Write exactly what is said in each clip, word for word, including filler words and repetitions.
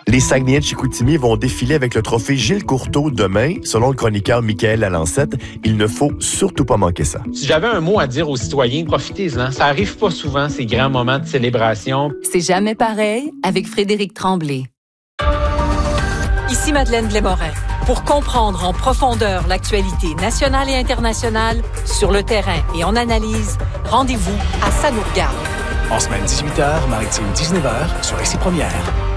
Les Saguenayens de Chicoutimi vont défiler avec le trophée Gilles Courteau demain. Selon le chroniqueur Michael Lalancette, il ne faut surtout pas manquer ça. Si j'avais un mot à dire aux citoyens, profitez-en. Ça arrive pas souvent, ces grands moments de célébration. C'est jamais pareil avec Frédéric Tremblay. Ici Madeleine Blais-Morin. Pour comprendre en profondeur l'actualité nationale et internationale, sur le terrain et en analyse, rendez-vous à Ça nous regarde. En semaine dix-huit heures, maritime dix-neuf heures, sur R C Première.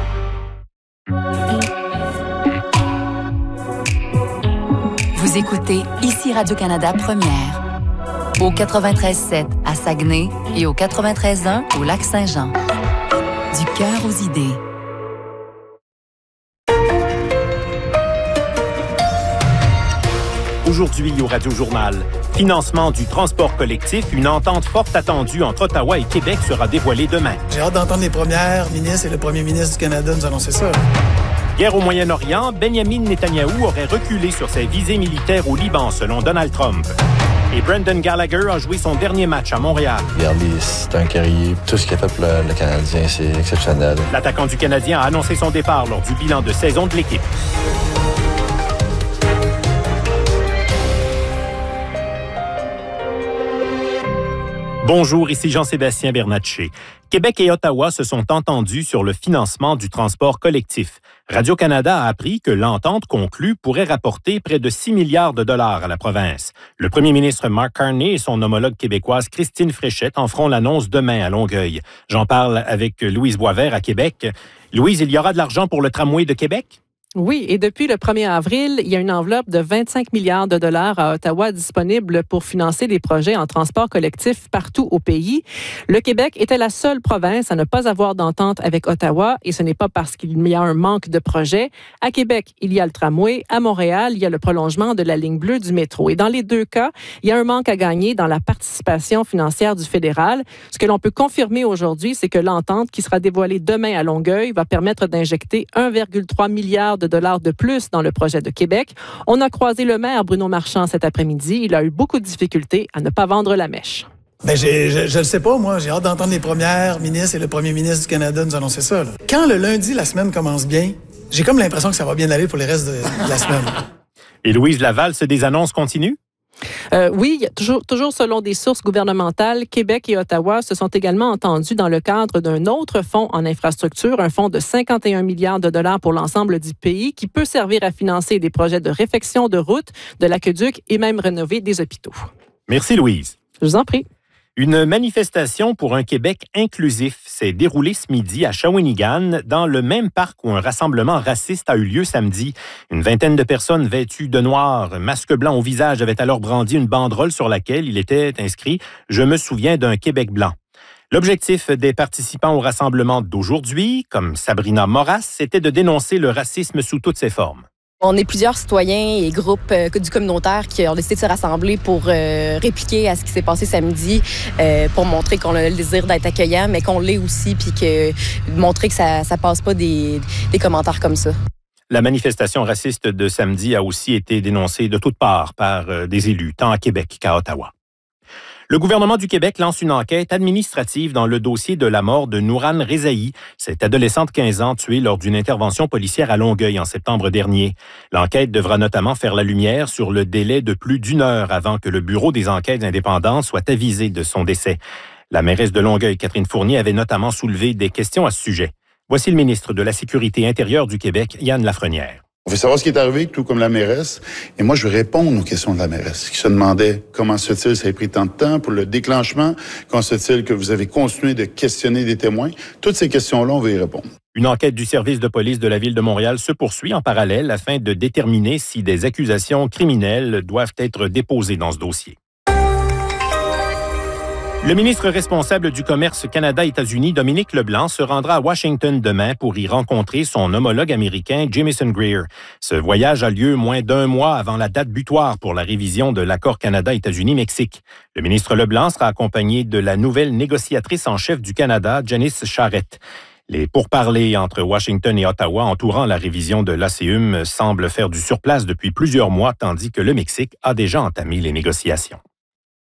Vous écoutez ici Radio-Canada Première. Au quatre-vingt-treize sept à Saguenay et au quatre-vingt-treize un au Lac-Saint-Jean. Du cœur aux idées. Aujourd'hui au Radio-Journal, financement du transport collectif, une entente forte attendue entre Ottawa et Québec sera dévoilée demain. J'ai hâte d'entendre les premières ministres et le premier ministre du Canada nous annoncer ça. Guerre au Moyen-Orient, Benjamin Netanyahou aurait reculé sur ses visées militaires au Liban, selon Donald Trump. Et Brendan Gallagher a joué son dernier match à Montréal. Regardez, c'est un guerrier. Tout ce qu'il a fait pour le, le Canadien, c'est exceptionnel. L'attaquant du Canadien a annoncé son départ lors du bilan de saison de l'équipe. Bonjour, ici Jean-Sébastien Bernatchez. Québec et Ottawa se sont entendus sur le financement du transport collectif. Radio-Canada a appris que l'entente conclue pourrait rapporter près de six milliards de dollars à la province. Le premier ministre Mark Carney et son homologue québécoise Christine Fréchette en feront l'annonce demain à Longueuil. J'en parle avec Louise Boisvert à Québec. Louise, il y aura de l'argent pour le tramway de Québec? Oui, et depuis le premier avril, il y a une enveloppe de vingt-cinq milliards de dollars à Ottawa disponible pour financer des projets en transport collectif partout au pays. Le Québec était la seule province à ne pas avoir d'entente avec Ottawa, et ce n'est pas parce qu'il y a un manque de projets. À Québec, il y a le tramway. À Montréal, il y a le prolongement de la ligne bleue du métro. Et dans les deux cas, il y a un manque à gagner dans la participation financière du fédéral. Ce que l'on peut confirmer aujourd'hui, c'est que l'entente qui sera dévoilée demain à Longueuil va permettre d'injecter un virgule trois milliard de dollars de plus dans le projet de Québec. On a croisé le maire Bruno Marchand cet après-midi. Il a eu beaucoup de difficultés à ne pas vendre la mèche. Ben, j'ai, je, je le sais pas, moi. J'ai hâte d'entendre les premières ministres et le premier ministre du Canada nous annoncer ça. Là. Quand le lundi, la semaine commence bien, j'ai comme l'impression que ça va bien aller pour les restes de, de la semaine. Et Louise Laval, ce des annonces continuent? Euh, oui, toujours, toujours selon des sources gouvernementales, Québec et Ottawa se sont également entendus dans le cadre d'un autre fonds en infrastructure, un fonds de cinquante et un milliards de dollars pour l'ensemble du pays qui peut servir à financer des projets de réfection de routes, de l'aqueduc et même rénover des hôpitaux. Merci Louise. Je vous en prie. Une manifestation pour un Québec inclusif s'est déroulée ce midi à Shawinigan, dans le même parc où un rassemblement raciste a eu lieu samedi. Une vingtaine de personnes vêtues de noir, masque blanc au visage, avaient alors brandi une banderole sur laquelle il était inscrit « Je me souviens d'un Québec blanc ». L'objectif des participants au rassemblement d'aujourd'hui, comme Sabrina Moras, c'était de dénoncer le racisme sous toutes ses formes. On est plusieurs citoyens et groupes euh, du communautaire qui ont décidé de se rassembler pour euh, répliquer à ce qui s'est passé samedi, euh, pour montrer qu'on a le désir d'être accueillant, mais qu'on l'est aussi, puis que montrer que ça ne passe pas des, des commentaires comme ça. La manifestation raciste de samedi a aussi été dénoncée de toutes parts par euh, des élus, tant à Québec qu'à Ottawa. Le gouvernement du Québec lance une enquête administrative dans le dossier de la mort de Nourane Rezaï, cette adolescente de quinze ans tuée lors d'une intervention policière à Longueuil en septembre dernier. L'enquête devra notamment faire la lumière sur le délai de plus d'une heure avant que le Bureau des enquêtes indépendantes soit avisé de son décès. La mairesse de Longueuil, Catherine Fournier, avait notamment soulevé des questions à ce sujet. Voici le ministre de la Sécurité intérieure du Québec, Yann Lafrenière. On veut savoir ce qui est arrivé, tout comme la mairesse. Et moi, je veux répondre aux questions de la mairesse, qui se demandait comment se fait-il, ça a pris tant de temps pour le déclenchement, comment se fait-il que vous avez continué de questionner des témoins. Toutes ces questions-là, on va y répondre. Une enquête du service de police de la Ville de Montréal se poursuit en parallèle afin de déterminer si des accusations criminelles doivent être déposées dans ce dossier. Le ministre responsable du commerce Canada-États-Unis, Dominique Leblanc, se rendra à Washington demain pour y rencontrer son homologue américain, Jamieson Greer. Ce voyage a lieu moins d'un mois avant la date butoir pour la révision de l'accord Canada-États-Unis-Mexique. Le ministre Leblanc sera accompagné de la nouvelle négociatrice en chef du Canada, Janice Charette. Les pourparlers entre Washington et Ottawa entourant la révision de l'A C U M semblent faire du surplace depuis plusieurs mois, tandis que le Mexique a déjà entamé les négociations.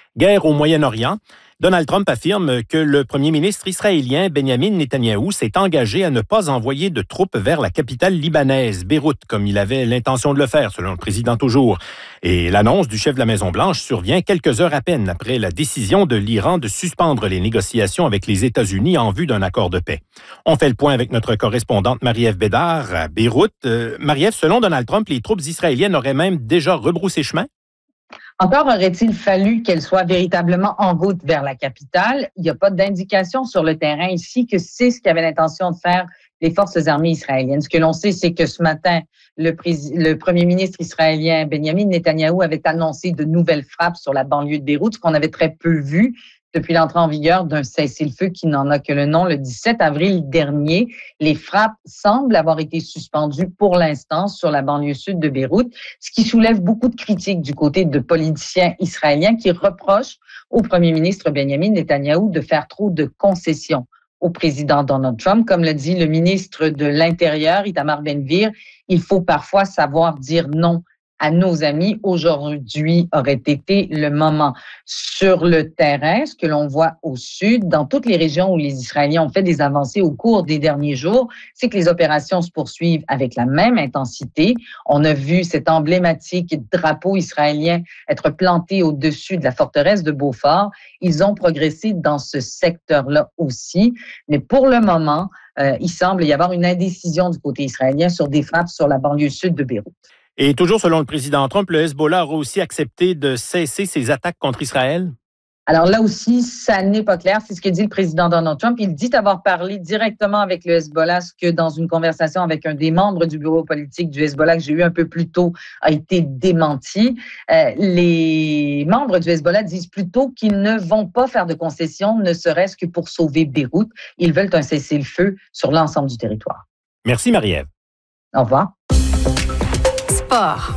Guerre au Moyen-Orient. Donald Trump affirme que le premier ministre israélien Benjamin Netanyahou s'est engagé à ne pas envoyer de troupes vers la capitale libanaise, Beyrouth, comme il avait l'intention de le faire, selon le président toujours. Et l'annonce du chef de la Maison-Blanche survient quelques heures à peine après la décision de l'Iran de suspendre les négociations avec les États-Unis en vue d'un accord de paix. On fait le point avec notre correspondante Marie-Ève Bédard à Beyrouth. Euh, Marie-Ève, selon Donald Trump, les troupes israéliennes auraient même déjà rebroussé chemin? Encore aurait-il fallu qu'elle soit véritablement en route vers la capitale. Il n'y a pas d'indication sur le terrain ici que c'est ce qu'avaient l'intention de faire les forces armées israéliennes. Ce que l'on sait, c'est que ce matin, le, pré- le premier ministre israélien Benjamin Netanyahou avait annoncé de nouvelles frappes sur la banlieue de Beyrouth, ce qu'on avait très peu vu depuis l'entrée en vigueur d'un cessez-le-feu qui n'en a que le nom le dix-sept avril dernier. Les frappes semblent avoir été suspendues pour l'instant sur la banlieue sud de Beyrouth, ce qui soulève beaucoup de critiques du côté de politiciens israéliens qui reprochent au premier ministre Benjamin Netanyahou de faire trop de concessions au président Donald Trump. Comme le dit le ministre de l'Intérieur, Itamar Ben-Gvir, il faut parfois savoir dire non à nos amis. Aujourd'hui aurait été le moment. Sur le terrain, ce que l'on voit au sud, dans toutes les régions où les Israéliens ont fait des avancées au cours des derniers jours, c'est que les opérations se poursuivent avec la même intensité. On a vu cet emblématique drapeau israélien être planté au-dessus de la forteresse de Beaufort. Ils ont progressé dans ce secteur-là aussi. Mais pour le moment, euh, il semble y avoir une indécision du côté israélien sur des frappes sur la banlieue sud de Beyrouth. Et toujours selon le président Trump, le Hezbollah aurait aussi accepté de cesser ses attaques contre Israël? Alors là aussi, ça n'est pas clair. C'est ce que dit le président Donald Trump. Il dit avoir parlé directement avec le Hezbollah, ce que dans une conversation avec un des membres du bureau politique du Hezbollah que j'ai eu un peu plus tôt a été démenti. Euh, les membres du Hezbollah disent plutôt qu'ils ne vont pas faire de concessions, ne serait-ce que pour sauver Beyrouth. Ils veulent un cessez-le-feu sur l'ensemble du territoire. Merci Marie-Ève. Au revoir. Sport.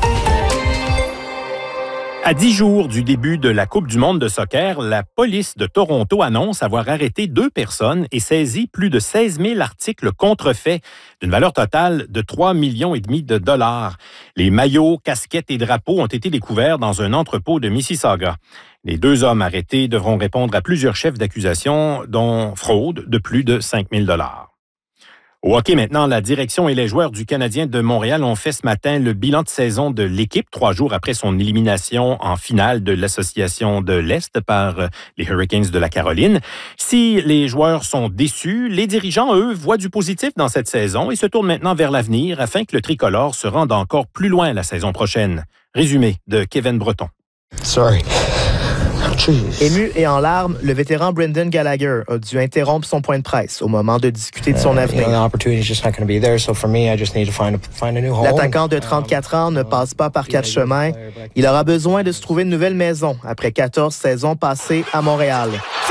À dix jours du début de la Coupe du monde de soccer, la police de Toronto annonce avoir arrêté deux personnes et saisi plus de seize mille articles contrefaits d'une valeur totale de trois millions et demi de dollars. Les maillots, casquettes et drapeaux ont été découverts dans un entrepôt de Mississauga. Les deux hommes arrêtés devront répondre à plusieurs chefs d'accusation, dont fraude de plus de cinq mille dollars. Au hockey maintenant, la direction et les joueurs du Canadien de Montréal ont fait ce matin le bilan de saison de l'équipe, trois jours après son élimination en finale de l'Association de l'Est par les Hurricanes de la Caroline. Si les joueurs sont déçus, les dirigeants, eux, voient du positif dans cette saison et se tournent maintenant vers l'avenir afin que le tricolore se rende encore plus loin la saison prochaine. Résumé de Kevin Breton. Sorry. Ému et en larmes, le vétéran Brendan Gallagher a dû interrompre son point de presse au moment de discuter de son avenir. L'attaquant de trente-quatre ans ne passe pas par quatre chemins. Il aura besoin de se trouver une nouvelle maison après quatorze saisons passées à Montréal.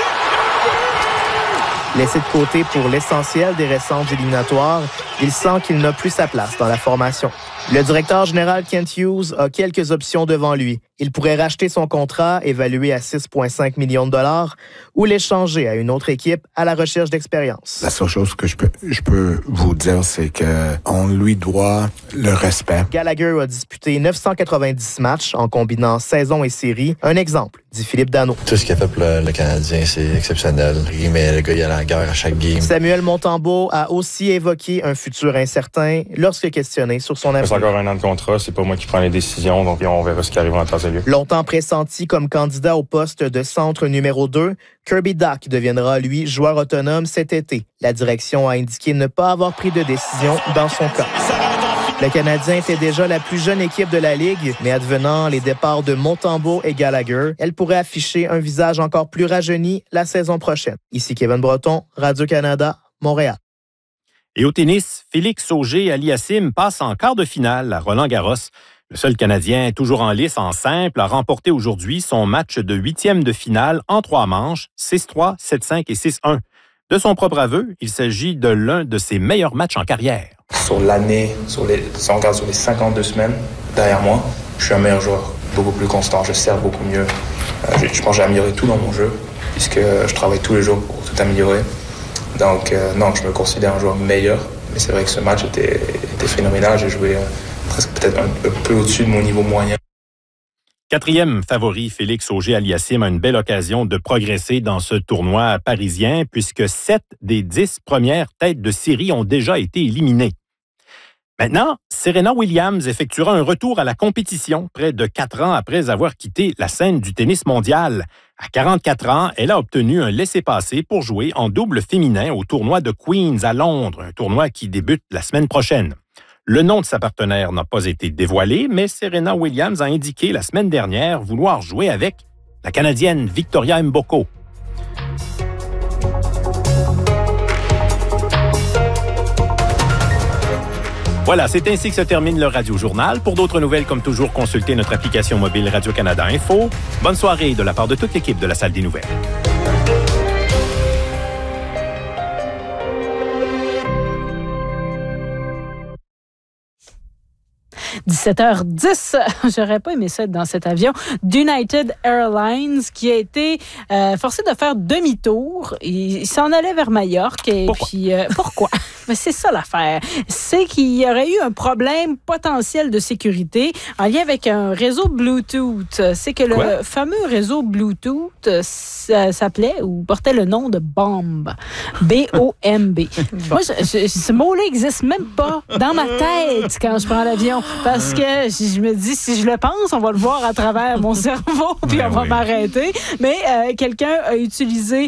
Laissé de côté pour l'essentiel des récentes éliminatoires, il sent qu'il n'a plus sa place dans la formation. Le directeur général Kent Hughes a quelques options devant lui. Il pourrait racheter son contrat, évalué à six virgule cinq millions de dollars, ou l'échanger à une autre équipe à la recherche d'expérience. La seule chose que je peux, je peux vous dire, c'est qu'on lui doit le respect. Gallagher a disputé neuf cent quatre-vingt-dix matchs en combinant saison et série. Un exemple, dit Philippe Danault. Tout ce qu'il a fait pour le, le Canadien, c'est exceptionnel. Mais le gars, il a la guerre à chaque game. Samuel Montembeault a aussi évoqué un futur incertain lorsque questionné sur son avenir. C'est encore un an de contrat, c'est pas moi qui prends les décisions, donc on verra ce qui arrive en temps et lieu. Longtemps pressenti comme candidat au poste de centre numéro deux, Kirby Dach deviendra, lui, joueur autonome cet été. La direction a indiqué ne pas avoir pris de décision dans son cas. Le Canadien était déjà la plus jeune équipe de la Ligue, mais advenant les départs de Montembeault et Gallagher, elle pourrait afficher un visage encore plus rajeuni la saison prochaine. Ici Kevin Breton, Radio-Canada, Montréal. Et au tennis, Félix Auger-Aliassime passe en quart de finale à Roland-Garros. Le seul Canadien, toujours en lice en simple, a remporté aujourd'hui son match de huitième de finale en trois manches, six trois, sept cinq et six un. De son propre aveu, il s'agit de l'un de ses meilleurs matchs en carrière. Sur l'année, sur les, si on regarde sur les cinquante-deux semaines derrière moi, je suis un meilleur joueur, beaucoup plus constant, je sers beaucoup mieux. Euh, je, je pense que j'ai amélioré tout dans mon jeu, puisque je travaille tous les jours pour tout améliorer. Donc euh, non, je me considère un joueur meilleur, mais c'est vrai que ce match était, était phénoménal. J'ai joué euh, presque peut-être un, un peu au-dessus de mon niveau moyen. Quatrième favori, Félix Auger-Aliassime a une belle occasion de progresser dans ce tournoi parisien puisque sept des dix premières têtes de série ont déjà été éliminées. Maintenant, Serena Williams effectuera un retour à la compétition près de quatre ans après avoir quitté la scène du tennis mondial. À quarante-quatre ans, elle a obtenu un laissez-passer pour jouer en double féminin au tournoi de Queens à Londres, un tournoi qui débute la semaine prochaine. Le nom de sa partenaire n'a pas été dévoilé, mais Serena Williams a indiqué la semaine dernière vouloir jouer avec la Canadienne Victoria Mboko. Voilà, c'est ainsi que se termine le Radio-Journal. Pour d'autres nouvelles, comme toujours, consultez notre application mobile Radio-Canada Info. Bonne soirée de la part de toute l'équipe de la Salle des Nouvelles. dix-sept heures dix, j'aurais pas aimé ça être dans cet avion d'United Airlines qui a été euh, forcé de faire demi-tour. Il, il s'en allait vers Majorque. Et pourquoi? Puis, euh, pourquoi? Mais c'est ça l'affaire. C'est qu'il y aurait eu un problème potentiel de sécurité en lien avec un réseau Bluetooth. C'est que Quoi? le fameux réseau Bluetooth s'appelait ou portait le nom de Bomb. B O M B. Moi, je, je, ce mot-là n'existe même pas dans ma tête quand je prends l'avion. Parce que je me dis, si je le pense, on va le voir à travers mon cerveau, puis ben on va oui. m'arrêter. Mais euh, quelqu'un a utilisé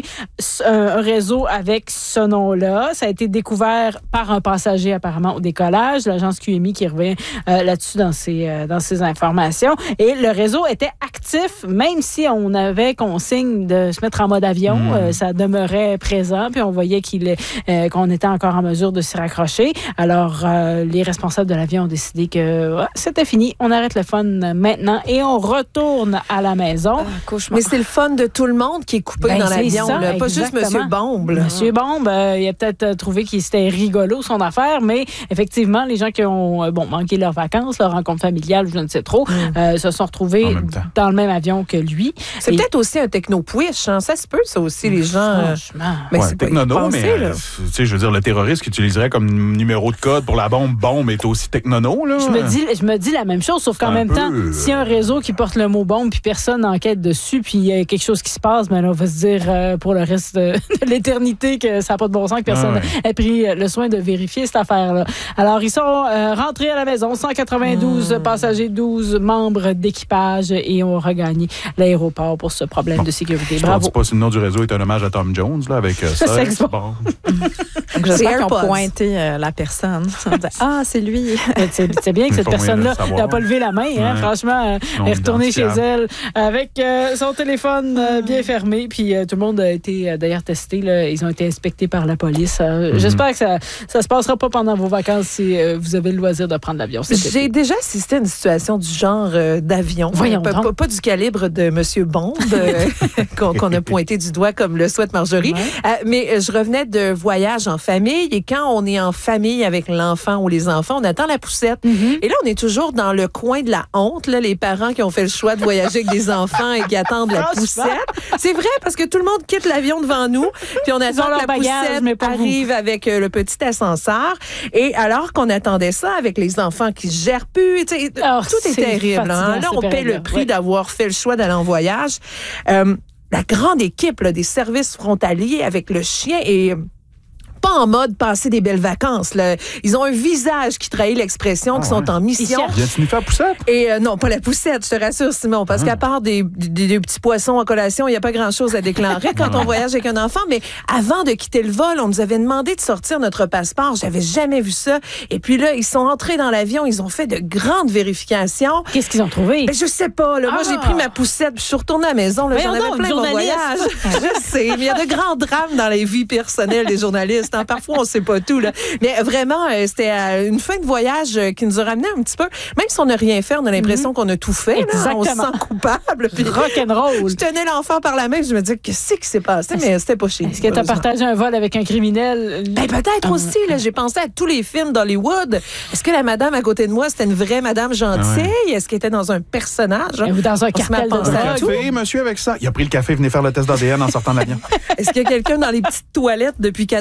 un réseau avec ce nom-là. Ça a été découvert par un passager, apparemment, au décollage. L'agence Q M I qui revient euh, là-dessus dans ses, euh, dans ses informations. Et le réseau était actif, même si on avait consigne de se mettre en mode avion. Mmh. Euh, ça demeurait présent, puis on voyait qu'il, euh, qu'on était encore en mesure de s'y raccrocher. Alors, euh, les responsables de l'avion ont décidé que ouais, c'était fini. On arrête le fun maintenant et on retourne à la maison. Ah, mais c'est le fun de tout le monde qui est coupé ben, dans l'avion. Ça, là. Pas juste Monsieur Bombe. Là. Monsieur Bombe, euh, il a peut-être trouvé qu'il c'était rigolo son affaire, mais effectivement, les gens qui ont bon, manqué leurs vacances, leur rencontre familiale, je ne sais trop, mm. euh, se sont retrouvés dans le même avion que lui. C'est et... peut-être aussi un techno-push. Hein? Ça se peut, ça aussi, les gens. Franchement. Euh... Mais ouais, c'est technono, mais euh, tu sais, je veux dire, le terroriste qui utiliserait comme numéro de code pour la bombe, bombe est aussi technono, là. Je me dis, je me dis la même chose, sauf qu'en même peu, temps, euh... s'il y a un réseau qui porte le mot bombe, puis personne n'enquête dessus, puis il y a quelque chose qui se passe, ben là, on va se dire euh, pour le reste de, de l'éternité que ça n'a pas de bon sens, que personne ah ouais. ait pris le soin de vérifier cette affaire-là. Alors, ils sont euh, rentrés à la maison, cent quatre-vingt-douze mmh. passagers, douze membres d'équipage, et ont regagné l'aéroport pour ce problème bon. de sécurité. Je Bravo. Je ne sais pas si le nom du réseau est un hommage à Tom Jones, là, avec euh, ça. C'est bon. J'espère qu'ils ont pointé euh, la personne. Ah, c'est lui. C'est, c'est bien que cette personne-là n'a pas levé la main. Hein, ouais. Franchement, elle est retournée chez elle avec euh, son téléphone euh, bien fermé. Puis euh, tout le monde a été euh, d'ailleurs testé. Là. Ils ont été inspectés par la police. Euh, mm-hmm. J'espère que ça ne se passera pas pendant vos vacances si euh, vous avez le loisir de prendre l'avion. J'ai déjà assisté à une situation du genre euh, d'avion. Voyons pas, pas, pas du calibre de M. Bombe euh, qu'on, qu'on a pointé du doigt comme le souhaite Marjorie. Ouais. Euh, mais je revenais de voyage en famille et quand on est en famille avec l'enfant ou les enfants, on attend la poussette. Mm-hmm. Et là, on est toujours dans le coin de la honte, là, les parents qui ont fait le choix de voyager avec des enfants et qui attendent la poussette. C'est vrai, parce que tout le monde quitte l'avion devant nous, puis on attend que la bagage, poussette arrive vous. avec euh, le petit ascenseur. Et alors qu'on attendait ça avec les enfants qui se gèrent plus, oh, tout est, est terrible. Hein? Là, on paie le prix ouais. d'avoir fait le choix d'aller en voyage. Euh, la grande équipe là, des services frontaliers avec le chien et pas en mode passer des belles vacances. Là. Ils ont un visage qui trahit l'expression, ah, qui sont ouais. en mission. Viens-tu nous faire poussette? Et euh, non, pas la poussette, je te rassure, Simon, parce ah. qu'à part des, des, des petits poissons en collation, il n'y a pas grand-chose à déclarer quand on voyage avec un enfant. Mais avant de quitter le vol, on nous avait demandé de sortir notre passeport. J'avais jamais vu ça. Et puis là, ils sont entrés dans l'avion, ils ont fait de grandes vérifications. Qu'est-ce qu'ils ont trouvé? Ben, je sais pas. Là. Ah. Moi, j'ai pris ma poussette, puis je suis retournée à la maison. Là, j'en avais non, plein mon voyage. Je sais, mais il y a de grands drames dans les vies personnelles des journalistes. Hein. Parfois, on ne sait pas tout. Là. Mais vraiment, euh, c'était euh, une fin de voyage euh, qui nous a ramené un petit peu. Même si on n'a rien fait, on a l'impression mm-hmm. qu'on a tout fait. Là, on se sent coupable. Rock'n'roll. Je tenais l'enfant par la main et je me disais, qu'est-ce qui s'est passé? Mais c'était pas chez nous. Est-ce que tu as partagé un vol avec un criminel? Ben, peut-être um... aussi. Là, j'ai pensé à tous les films d'Hollywood. Est-ce que la madame à côté de moi, c'était une vraie madame gentille? Ah ouais. Est-ce qu'elle était dans un personnage? Ou dans un cartel de café, monsieur, avec ça? Il a pris le café, venez faire le test d'A D N en sortant de l'avion. Est-ce qu'il y a quelqu'un dans les petites toilettes depuis quatre heures?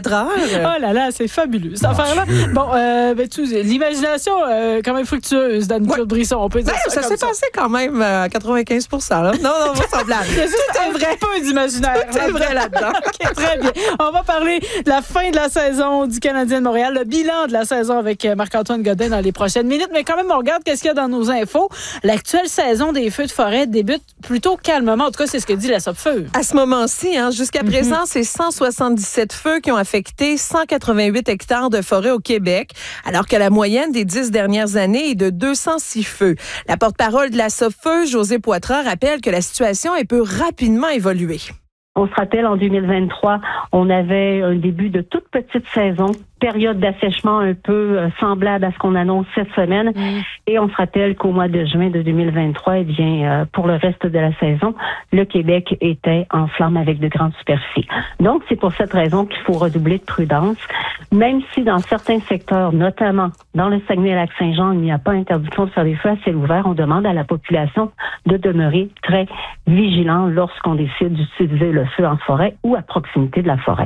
Oh là là, c'est fabuleux, cette affaire-là. Bon, euh, ben, tu l'imagination euh, quand même fructueuse d'Annie-Claude ouais. Brisson, on peut dire ben, ça. Ça s'est ça. passé quand même à quatre-vingt-quinze pour cent. Là. Non, non, pas semblable. C'est juste un vrai peu d'imaginaire. C'est vrai là-dedans. Okay, très bien. On va parler de la fin de la saison du Canadien de Montréal, le bilan de la saison avec Marc-Antoine Godin dans les prochaines minutes. Mais quand même, on regarde qu'est-ce qu'il y a dans nos infos. L'actuelle saison des feux de forêt débute plutôt calmement. En tout cas, c'est ce que dit la SOPFEU. À ce moment-ci, hein, jusqu'à présent, mm-hmm. c'est cent soixante-dix-sept feux qui ont affecté cent quatre-vingt-huit hectares de forêt au Québec, alors que la moyenne des dix dernières années est de deux cent six feux. La porte-parole de la SOPFEU, Josée Poitras, rappelle que la situation elle peut rapidement évoluer. On se rappelle, en deux mille vingt-trois, on avait un début de toute petite saison, période d'assèchement un peu euh, semblable à ce qu'on annonce cette semaine. Mmh. Et on se rappelle qu'au mois de juin de deux mille vingt-trois, eh bien, euh, pour le reste de la saison, le Québec était en flamme avec de grandes superficies. Donc, c'est pour cette raison qu'il faut redoubler de prudence. Même si dans certains secteurs, notamment dans le Saguenay-Lac-Saint-Jean, il n'y a pas interdiction de faire des feux à ciel ouvert, on demande à la population de demeurer très vigilant lorsqu'on décide d'utiliser le feu en forêt ou à proximité de la forêt.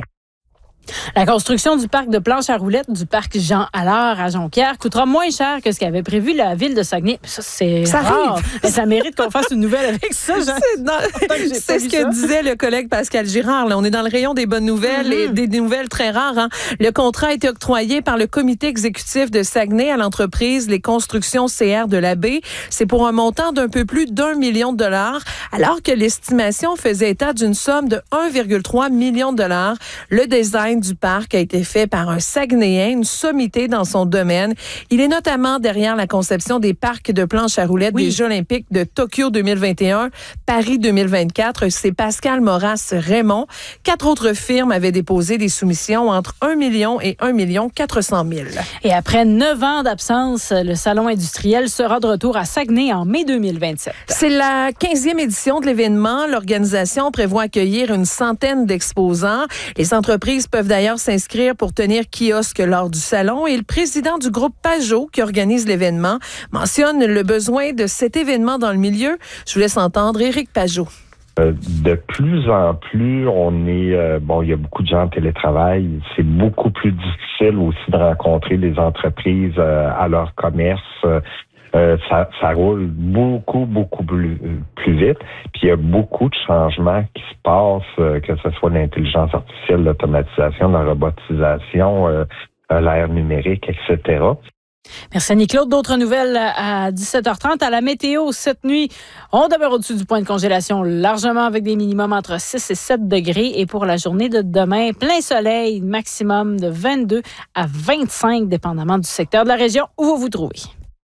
La construction du parc de planches à roulettes du parc Jean Allard à Jonquière coûtera moins cher que ce qu'avait prévu la ville de Saguenay. Ça, c'est ça rare. Arrive. Mais ça mérite qu'on fasse une nouvelle avec ça, Jean. C'est, dans, c'est ce que ça. disait le collègue Pascal Girard. Là, on est dans le rayon des bonnes nouvelles mm-hmm. et des, des nouvelles très rares. Hein. Le contrat a été octroyé par le comité exécutif de Saguenay à l'entreprise Les Constructions C R de la Baie. C'est pour un montant d'un peu plus d'un million de dollars, alors que l'estimation faisait état d'une somme de un virgule trois million de dollars. Le design du parc a été fait par un Saguenayen, une sommité dans son domaine. Il est notamment derrière la conception des parcs de planches à roulettes oui. des Jeux olympiques de Tokyo deux mille vingt et un, Paris deux mille vingt-quatre. C'est Pascal Maurras-Raymond. Quatre autres firmes avaient déposé des soumissions entre un million et un million quatre cent mille. Et après neuf ans d'absence, le Salon industriel sera de retour à Saguenay en mai deux mille vingt-sept. C'est la quinzième édition de l'événement. L'organisation prévoit accueillir une centaine d'exposants. Les entreprises peuvent d'ailleurs s'inscrire pour tenir kiosque lors du salon et le président du groupe Pajot, qui organise l'événement, mentionne le besoin de cet événement dans le milieu. Je vous laisse entendre Éric Pajot. Euh, de plus en plus, on est euh, bon, il y a beaucoup de gens en télétravail. C'est beaucoup plus difficile aussi de rencontrer des entreprises euh, à leur commerce. Euh, Euh, ça, ça roule beaucoup, beaucoup plus, plus vite. Puis il y a beaucoup de changements qui se passent, euh, que ce soit l'intelligence artificielle, l'automatisation, la robotisation, euh, euh, l'ère numérique, et cetera. Merci Annie-Claude. D'autres nouvelles à dix-sept heures trente. À la météo, cette nuit, on demeure au-dessus du point de congélation, largement avec des minimums entre six et sept degrés. Et pour la journée de demain, plein soleil, maximum de vingt-deux à vingt-cinq, dépendamment du secteur de la région où vous vous trouvez.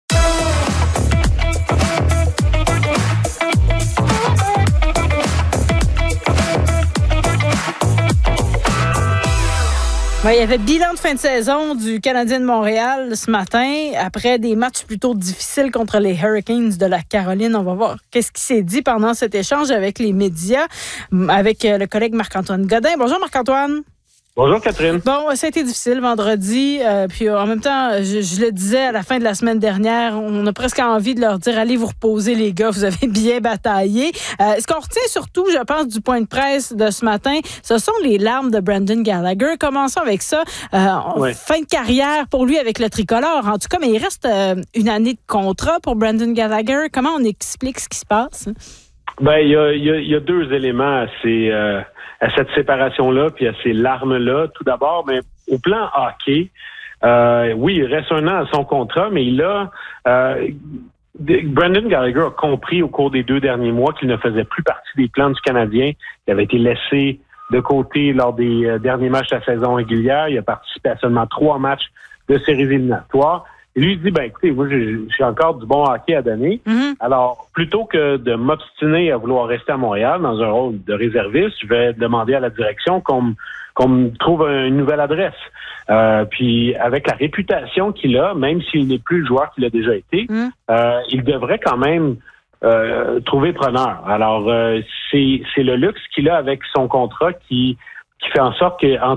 Ouais, il y avait bilan de fin de saison du Canadien de Montréal ce matin. Après des matchs plutôt difficiles contre les Hurricanes de la Caroline, on va voir qu'est-ce qui s'est dit pendant cet échange avec les médias, avec le collègue Marc-Antoine Godin. Bonjour Marc-Antoine. Bonjour Catherine. Bon, ça a été difficile vendredi. Euh, puis en même temps, je, je le disais à la fin de la semaine dernière, on a presque envie de leur dire allez vous reposer les gars, vous avez bien bataillé. Euh, ce qu'on retient surtout, je pense, du point de presse de ce matin, ce sont les larmes de Brendan Gallagher. Commençons avec ça. Euh, ouais. Fin de carrière pour lui avec le tricolore, en tout cas, mais il reste euh, une année de contrat pour Brendan Gallagher. Comment on explique ce qui se passe? Ben, il y a, y a, y a deux éléments à ces... Euh... à cette séparation-là, puis à ces larmes-là. Tout d'abord, mais au plan hockey, euh, oui, il reste un an à son contrat, mais il a... Euh, Brendan Gallagher a compris au cours des deux derniers mois qu'il ne faisait plus partie des plans du Canadien. Il avait été laissé de côté lors des euh, derniers matchs de la saison régulière. Il a participé à seulement trois matchs de séries éliminatoires. Et lui, il dit, ben écoutez, moi, j'ai, j'ai encore du bon hockey à donner. Mm-hmm. Alors, plutôt que de m'obstiner à vouloir rester à Montréal dans un rôle de réserviste, je vais demander à la direction qu'on, m- qu'on me trouve une nouvelle adresse. Euh, puis, avec la réputation qu'il a, même s'il n'est plus le joueur qu'il a déjà été, mm. euh, il devrait quand même euh, trouver preneur. Alors, euh, c'est, c'est le luxe qu'il a avec son contrat qui... qui fait en sorte qu'en